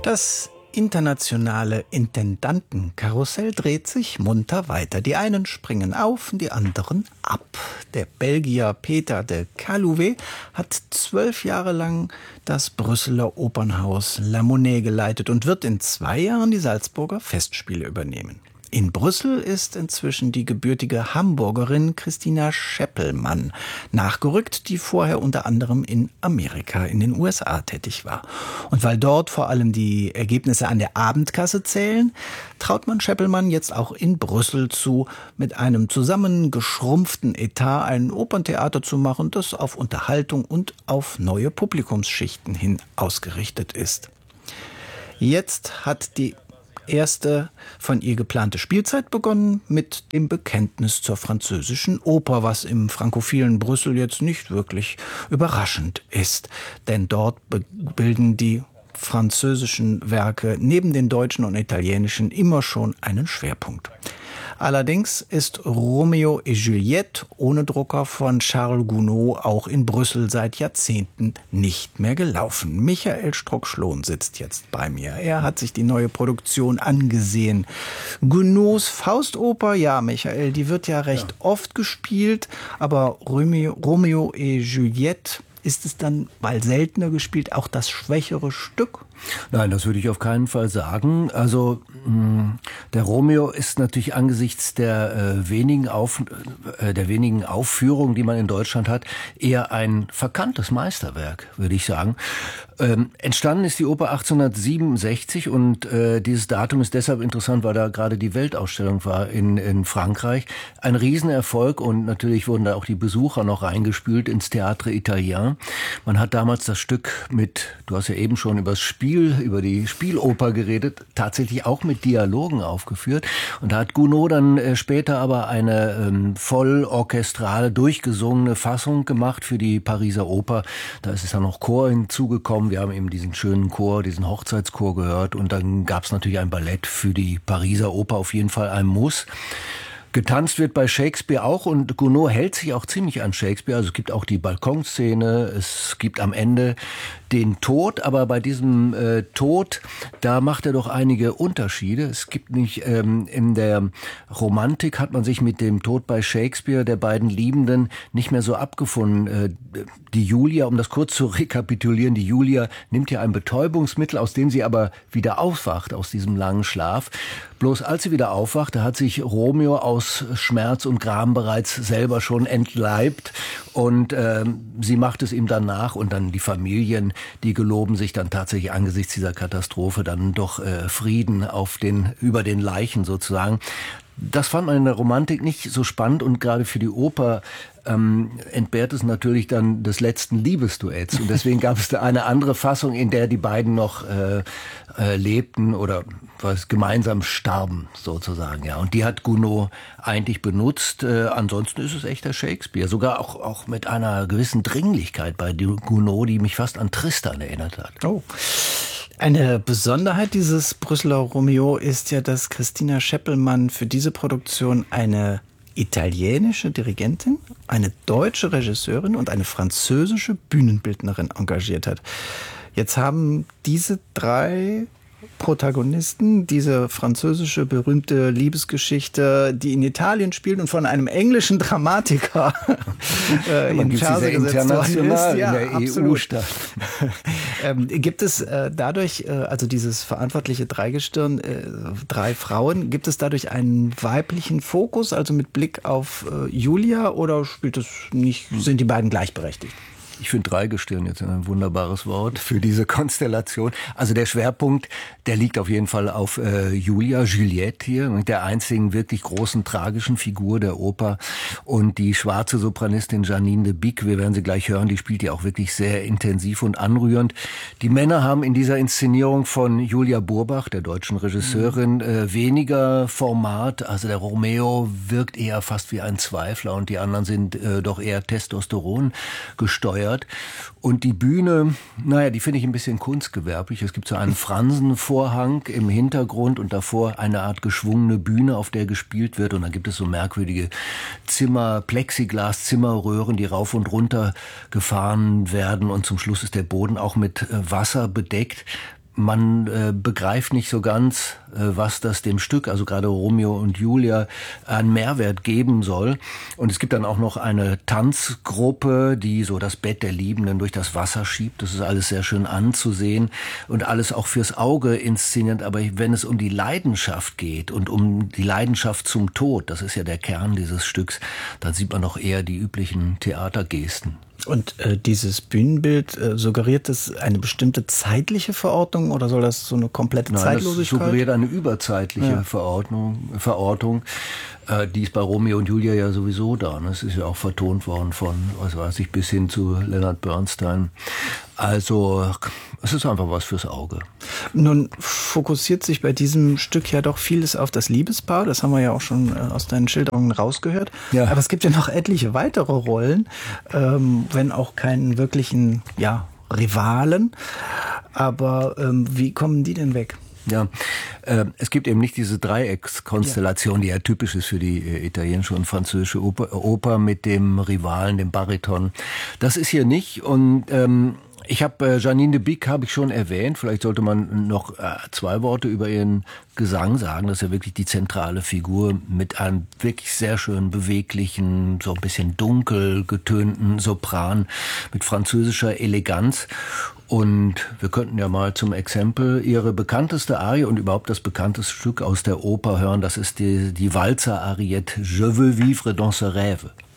Das internationale Intendantenkarussell dreht sich munter weiter. Die einen springen auf, die anderen ab. Der Belgier Peter de Calouvet hat 12 Jahre lang das Brüsseler Opernhaus La Monnaie geleitet und wird in 2 Jahren die Salzburger Festspiele übernehmen. In Brüssel ist inzwischen die gebürtige Hamburgerin Christina Scheppelmann nachgerückt, die vorher unter anderem in Amerika, in den USA tätig war. Und weil dort vor allem die Ergebnisse an der Abendkasse zählen, traut man Scheppelmann jetzt auch in Brüssel zu, mit einem zusammengeschrumpften Etat ein Operntheater zu machen, das auf Unterhaltung und auf neue Publikumsschichten hin ausgerichtet ist. Jetzt hat die erste von ihr geplante Spielzeit begonnen mit dem Bekenntnis zur französischen Oper, was im frankophilen Brüssel jetzt nicht wirklich überraschend ist. Denn dort bilden die französischen Werke neben den deutschen und italienischen immer schon einen Schwerpunkt. Allerdings ist Romeo et Juliette ohne Drucker von Charles Gounod auch in Brüssel seit Jahrzehnten nicht mehr gelaufen. Michael Struck-Schlohn sitzt jetzt bei mir. Er hat sich die neue Produktion angesehen. Gounods Faustoper, ja Michael, die wird ja recht oft gespielt, aber Romeo et Juliette, ist es dann, weil seltener gespielt, auch das schwächere Stück? Nein, das würde ich auf keinen Fall sagen. Also der Romeo ist natürlich angesichts der wenigen Aufführungen, die man in Deutschland hat, eher ein verkanntes Meisterwerk, würde ich sagen. Entstanden ist die Oper 1867 und dieses Datum ist deshalb interessant, weil da gerade die Weltausstellung war in Frankreich. Ein Riesenerfolg und natürlich wurden da auch die Besucher noch reingespült ins Théâtre Italien. Man hat damals das Stück du hast ja eben schon über die Spieloper geredet, tatsächlich auch mit Dialogen aufgeführt. Und da hat Gounod dann später aber eine voll orchestrale, durchgesungene Fassung gemacht für die Pariser Oper. Da ist es dann noch Chor hinzugekommen. Wir haben eben diesen schönen Chor, diesen Hochzeitschor gehört. Und dann gab es natürlich ein Ballett für die Pariser Oper, auf jeden Fall ein Muss. Getanzt wird bei Shakespeare auch und Gounod hält sich auch ziemlich an Shakespeare. Also es gibt auch die Balkonszene, es gibt am Ende den Tod, aber bei diesem Tod, da macht er doch einige Unterschiede. Es gibt nicht, in der Romantik hat man sich mit dem Tod bei Shakespeare, der beiden Liebenden, nicht mehr so abgefunden. Die Julia, um das kurz zu rekapitulieren, die Julia nimmt ja ein Betäubungsmittel, aus dem sie aber wieder aufwacht, aus diesem langen Schlaf. Bloß als sie wieder aufwacht, da hat sich Romeo aus Schmerz und Gram bereits selber schon entleibt und sie macht es ihm dann nach und dann die Familien, die geloben sich dann tatsächlich angesichts dieser Katastrophe dann doch Frieden über den Leichen sozusagen. Das fand man in der Romantik nicht so spannend und gerade für die Oper entbehrt es natürlich dann des letzten Liebesduetts. Und deswegen gab es da eine andere Fassung, in der die beiden noch lebten oder gemeinsam starben sozusagen. Ja. Und die hat Gounod eigentlich benutzt. Ansonsten ist es echter Shakespeare. Sogar auch mit einer gewissen Dringlichkeit bei Gounod, die mich fast an Tristan erinnert hat. Oh. Eine Besonderheit dieses Brüsseler Romeo ist ja, dass Christina Scheppelmann für diese Produktion eine italienische Dirigentin, eine deutsche Regisseurin und eine französische Bühnenbildnerin engagiert hat. Jetzt haben diese 3 Protagonisten diese französische berühmte Liebesgeschichte, die in Italien spielt und von einem englischen Dramatiker in Verse gesetzt worden ist. Ja, in der EU statt. Gibt es dadurch, also dieses verantwortliche Dreigestirn, 3 Frauen, gibt es dadurch einen weiblichen Fokus, also mit Blick auf Julia, oder spielt es nicht, sind die beiden gleichberechtigt? Ich finde Dreigestirn jetzt ein wunderbares Wort für diese Konstellation. Also der Schwerpunkt, der liegt auf jeden Fall auf Juliette hier, mit der einzigen wirklich großen tragischen Figur der Oper. Und die schwarze Sopranistin Janine de Bic, wir werden sie gleich hören, die spielt ja auch wirklich sehr intensiv und anrührend. Die Männer haben in dieser Inszenierung von Julia Burbach, der deutschen Regisseurin, weniger Format. Also der Romeo wirkt eher fast wie ein Zweifler und die anderen sind doch eher Testosteron gesteuert. Und die Bühne, die finde ich ein bisschen kunstgewerblich. Es gibt so einen Fransenvorhang im Hintergrund und davor eine Art geschwungene Bühne, auf der gespielt wird. Und dann gibt es so merkwürdige Plexiglas-Zimmerröhren, die rauf und runter gefahren werden. Und zum Schluss ist der Boden auch mit Wasser bedeckt. man begreift nicht so ganz, was das dem Stück, also gerade Romeo und Julia, an Mehrwert geben soll. Und es gibt dann auch noch eine Tanzgruppe, die so das Bett der Liebenden durch das Wasser schiebt. Das ist alles sehr schön anzusehen und alles auch fürs Auge inszeniert. Aber wenn es um die Leidenschaft geht und um die Leidenschaft zum Tod, das ist ja der Kern dieses Stücks, dann sieht man doch eher die üblichen Theatergesten. Und dieses Bühnenbild, suggeriert das eine bestimmte zeitliche Verordnung oder soll das so eine komplette Zeitlosigkeit? Das suggeriert eine überzeitliche Verortung. Die ist bei Romeo und Julia ja sowieso da. Es ist ja auch vertont worden von, was weiß ich, bis hin zu Leonard Bernstein. Also es ist einfach was fürs Auge. Nun fokussiert sich bei diesem Stück ja doch vieles auf das Liebespaar. Das haben wir ja auch schon aus deinen Schilderungen rausgehört. Ja. Aber es gibt ja noch etliche weitere Rollen, wenn auch keinen wirklichen Rivalen. Aber wie kommen die denn weg? Ja, es gibt eben nicht diese Dreieckskonstellation, die ja typisch ist für die italienische und französische Oper mit dem Rivalen, dem Bariton. Das ist hier nicht und ich habe Janine de Bic habe ich schon erwähnt. Vielleicht sollte man noch 2 Worte über ihren Gesang sagen. Das ist ja wirklich die zentrale Figur mit einem wirklich sehr schön beweglichen, so ein bisschen dunkel getönten Sopran mit französischer Eleganz. Und wir könnten ja mal zum Exempel ihre bekannteste Arie und überhaupt das bekannteste Stück aus der Oper hören. Das ist die Walzer-Ariette Je veux vivre dans ce rêve.